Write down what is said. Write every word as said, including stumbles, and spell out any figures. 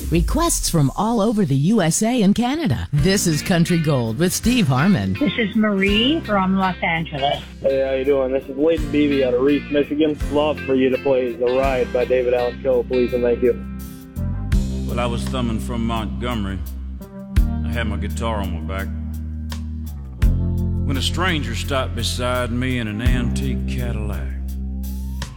Requests from all over the U S A and Canada. This is Country Gold with Steve Harmon. This is Marie from Los Angeles. Hey, how you doing? This is Layton Beebe out of Reese, Michigan. Love for you to play The Ride by David Allen Coe, please, and thank you. Well, I was thumbing from Montgomery. I had my guitar on my back when a stranger stopped beside me in an antique Cadillac.